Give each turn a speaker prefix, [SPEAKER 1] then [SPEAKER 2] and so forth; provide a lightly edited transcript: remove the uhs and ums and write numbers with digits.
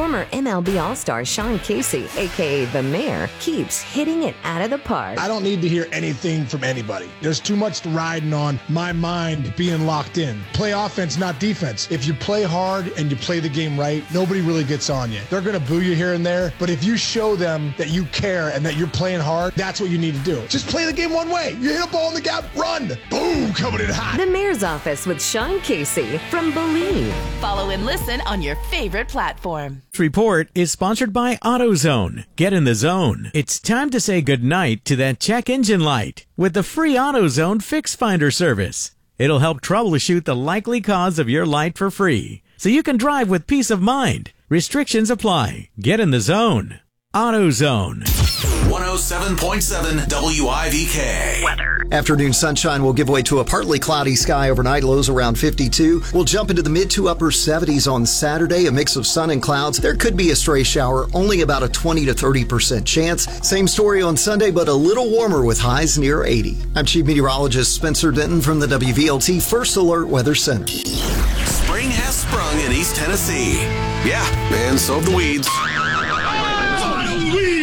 [SPEAKER 1] Former MLB All-Star Sean Casey, a.k.a. The Mayor, keeps hitting it out of the park.
[SPEAKER 2] I don't need to hear anything from anybody. There's too much riding on my mind being locked in. Play offense, not defense. If you play hard and you play the game right, nobody really gets on you. They're going to boo you here and there, but if you show them that you care and that you're playing hard, that's what you need to do. Just play the game one way. You hit a ball in the gap, run. Boom, coming in hot.
[SPEAKER 1] The Mayor's Office with Sean Casey from Believe.
[SPEAKER 3] Follow and listen on your favorite platform.
[SPEAKER 4] This report is sponsored by AutoZone. Get in the zone. It's time to say goodnight to that check engine light with the free AutoZone Fix Finder service. It'll help troubleshoot the likely cause of your light for free, so you can drive with peace of mind. Restrictions apply. Get in the zone. AutoZone.
[SPEAKER 5] 107.7 WIVK.
[SPEAKER 6] Weather. Afternoon sunshine will give way to a partly cloudy sky overnight, lows around 52. We'll jump into the mid to upper 70s on Saturday, a mix of sun and clouds. There could be a stray shower, only about a 20 to 30% chance. Same story on Sunday, but a little warmer with highs near 80. I'm Chief Meteorologist Spencer Denton from the WVLT First Alert Weather Center.
[SPEAKER 5] Spring has sprung in East Tennessee. Yeah, and so have the weeds.